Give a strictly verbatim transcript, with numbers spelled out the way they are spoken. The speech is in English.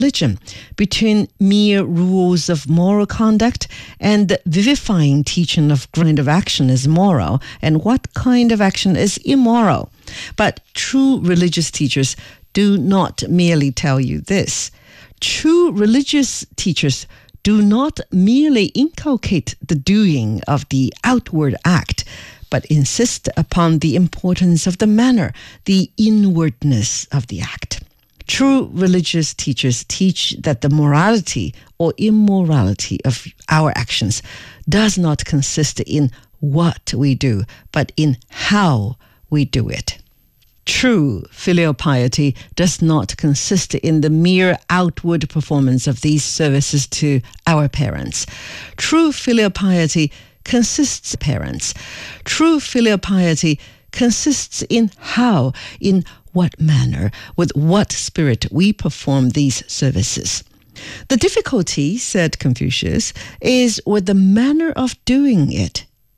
religion, between mere rules of moral conduct and the vivifying teaching of kind of action is moral and what kind of action is immoral. But true religious teachers do not merely tell you this. True religious teachers do not merely inculcate the doing of the outward act, but insist upon the importance of the manner, the inwardness of the act. True religious teachers teach that the morality or immorality of our actions does not consist in what we do, but in how we do it. True filial piety does not consist in the mere outward performance of these services to our parents. True filial piety consists parents. True filial piety consists in how, in what manner, with what spirit we perform these services. The difficulty, said Confucius, is with the manner of doing it.